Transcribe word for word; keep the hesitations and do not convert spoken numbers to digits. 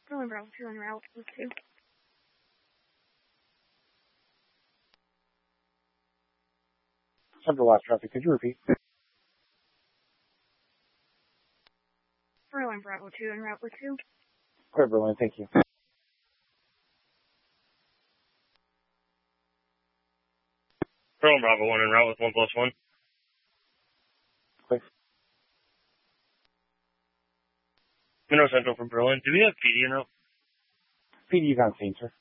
Berlin Bravo two on route with two. Central last traffic, could you repeat? Berlin Bravo two on route with two. Clear, Berlin, thank you. Berlin Bravo one en route with one plus one. Clear. Monroe Central from Berlin. Do we have P D en route? P D is on scene, sir.